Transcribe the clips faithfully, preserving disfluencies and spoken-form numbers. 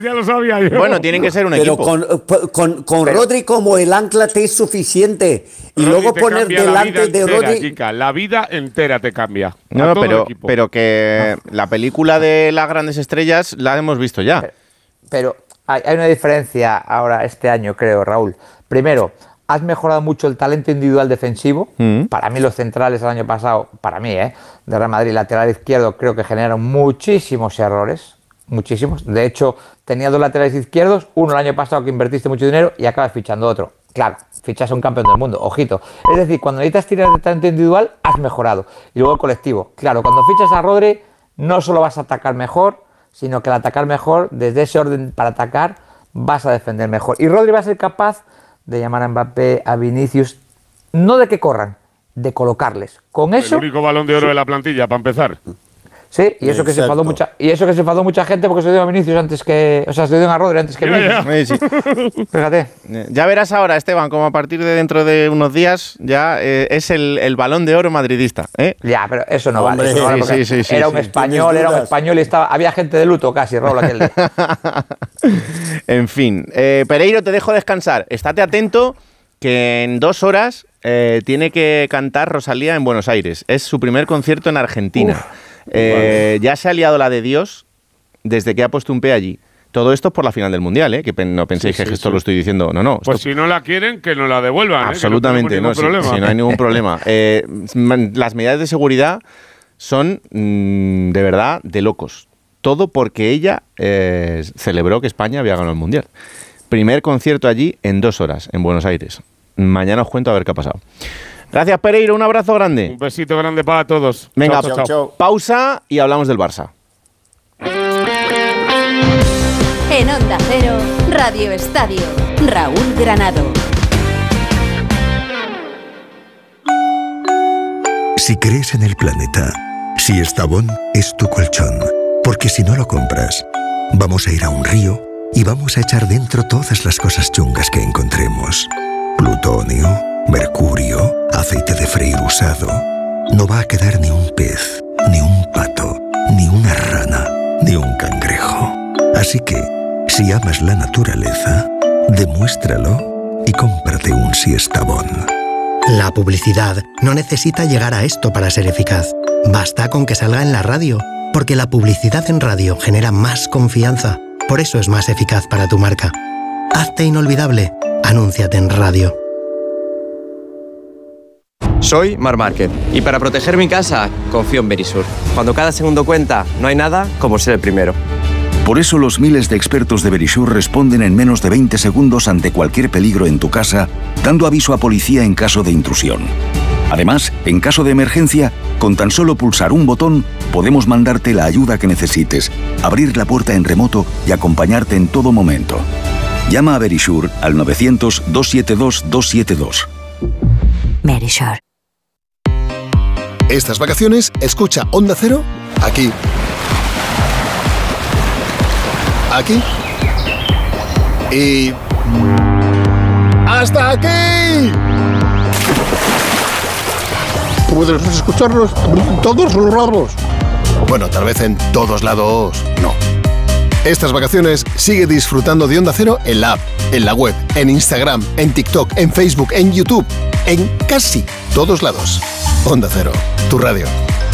Ya lo sabía yo. Bueno, tienen que ser un Pero equipo. con, con, con Pero, Rodri como el ancla te es suficiente. Y Rodri luego te poner cambia delante la vida de entera, Rodri. chica, la vida entera te cambia. No, todo el pero, equipo. pero que la película de las grandes estrellas la hemos visto ya. Pero, pero hay, hay una diferencia ahora este año, creo, Raúl. Primero, has mejorado mucho el talento individual defensivo. Mm. Para mí los centrales el año pasado, para mí, ¿eh? de Real Madrid, lateral izquierdo, creo que generaron muchísimos errores. Muchísimos. De hecho, tenía dos laterales izquierdos, uno el año pasado que invertiste mucho dinero y acabas fichando otro. Claro, fichas a un campeón del mundo, ojito. Es decir, cuando necesitas tirar de talento individual, has mejorado. Y luego el colectivo. Claro, cuando fichas a Rodri, no solo vas a atacar mejor, sino que al atacar mejor, desde ese orden para atacar, vas a defender mejor. Y Rodri va a ser capaz de llamar a Mbappé, a Vinicius, no de que corran, de colocarles. Con eso... El único balón de oro de la plantilla, para empezar. Sí, y eso, que se enfadó mucha, y eso que se enfadó mucha gente porque se dio a Vinicius antes que... O sea, se dio a Rodri antes que ya, Vinicius. ya. Sí. Fíjate. Ya verás ahora, Esteban, como a partir de dentro de unos días ya eh, es el, el balón de oro madridista. ¿eh? Ya, pero eso no Hombre, vale. Eso no vale sí, sí, sí, era sí, un sí. español, era un español y estaba, había gente de luto casi, Raúl, aquel día. En fin, eh, Pereiro, te dejo descansar. Estate atento que en dos horas eh, tiene que cantar Rosalía en Buenos Aires. Es su primer concierto en Argentina. Uf. Eh, ya se ha liado la de Dios desde que ha puesto un pie allí. Todo esto es por la final del Mundial, ¿eh? Que no penséis sí, que sí, esto sí. lo estoy diciendo. No, no. Pues esto... si no la quieren, que nos la devuelvan. Absolutamente, ¿eh? Que no, no, no, si, si no hay ningún problema. Eh, las medidas de seguridad son, mmm, de verdad, de locos. Todo porque ella eh, celebró que España había ganado el Mundial. Primer concierto allí en dos horas, en Buenos Aires. Mañana os cuento a ver qué ha pasado. Gracias, Pereiro. Un abrazo grande. Un besito grande para todos. Venga, chao, chao, chao. Pausa y hablamos del Barça. En Onda Cero, Radio Estadio, Raúl Granado. Si crees en el planeta, si Estavón es tu colchón, porque si no lo compras, vamos a ir a un río y vamos a echar dentro todas las cosas chungas que encontremos. Plutonio, mercurio, aceite de freír usado. No va a quedar ni un pez, ni un pato, ni una rana, ni un cangrejo. Así que, si amas la naturaleza, demuéstralo y cómprate un Siestabón. La publicidad no necesita llegar a esto para ser eficaz. Basta con que salga en la radio, porque la publicidad en radio genera más confianza. Por eso es más eficaz para tu marca. Hazte inolvidable. Anúnciate en radio. Soy Mar Márquez y para proteger mi casa confío en Verisur. Cuando cada segundo cuenta, no hay nada como ser el primero. Por eso los miles de expertos de Verisur responden en menos de veinte segundos ante cualquier peligro en tu casa, dando aviso a policía en caso de intrusión. Además, en caso de emergencia, con tan solo pulsar un botón, podemos mandarte la ayuda que necesites, abrir la puerta en remoto y acompañarte en todo momento. Llama a Verisur al novecientos, doscientos setenta y dos, doscientos setenta y dos. Verisur. Estas vacaciones, escucha Onda Cero aquí. Aquí. Y... ¡hasta aquí! Puedes escucharnos en todos los lados. Bueno, tal vez en todos lados no. Estas vacaciones sigue disfrutando de Onda Cero en la app, en la web, en Instagram, en TikTok, en Facebook, en YouTube, en casi todos lados. Onda Cero, tu radio.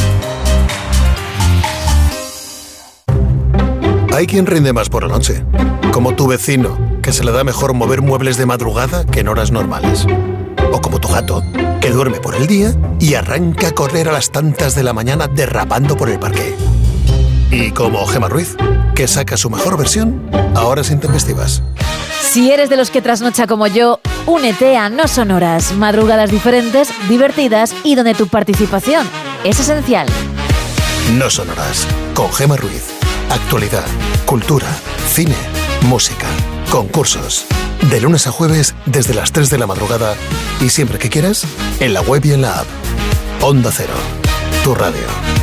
Hay quien rinde más por la noche, como tu vecino, que se le da mejor mover muebles de madrugada que en horas normales. O como tu gato, que duerme por el día y arranca a correr a las tantas de la mañana derrapando por el parque. Y como Gemma Ruiz, que saca su mejor versión a horas intempestivas. Si eres de los que trasnocha como yo, únete a No Son Horas, madrugadas diferentes, divertidas y donde tu participación es esencial. No Son Horas, con Gemma Ruiz. Actualidad, cultura, cine, música, concursos. De lunes a jueves desde las tres de la madrugada y siempre que quieras, en la web y en la app. Onda Cero, tu radio.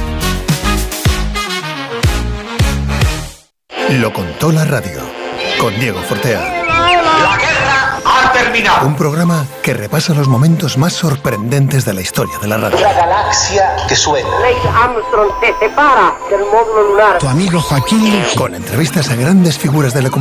Lo contó la radio, con Diego Fortea. La guerra ha terminado. Un programa que repasa los momentos más sorprendentes de la historia de la radio. La galaxia que suena. Neil Armstrong se separa del módulo lunar. Tu amigo Joaquín. Con entrevistas a grandes figuras de la comunicación.